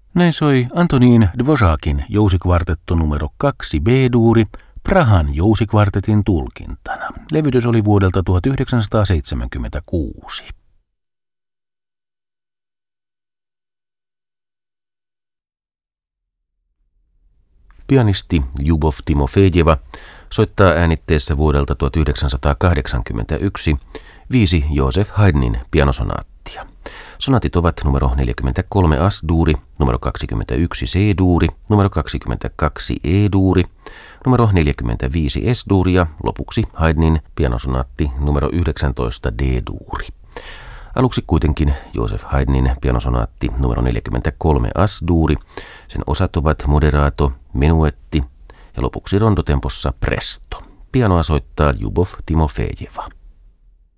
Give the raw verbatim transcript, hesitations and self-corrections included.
Näin soi Antonín Dvořákin jousikvartetto numero kaksi B-duuri Prahan jousikvartetin tulkintana. Levytys oli vuodelta tuhatyhdeksänsataaseitsemänkymmentäkuusi. Pianisti Ljubov Timofejeva soittaa äänitteessä vuodelta tuhatyhdeksänsataakahdeksankymmentäyksi viisi Joseph Haydnin pianosonaattia. Sonaatit ovat numero neljäkymmentäkolme As-duuri, numero kaksikymmentäyksi C-duuri, numero kaksikymmentäkaksi E-duuri, numero neljäkymmentäviisi S-duuri ja lopuksi Haydnin pianosonaatti numero yhdeksäntoista D-duuri. Aluksi kuitenkin Joseph Haydnin pianosonaatti numero neljäkymmentäkolme As-duuri. Sen osat ovat moderato, menuetti ja lopuksi rondotempossa presto. Pianoa soittaa Ljubov Timofejeva.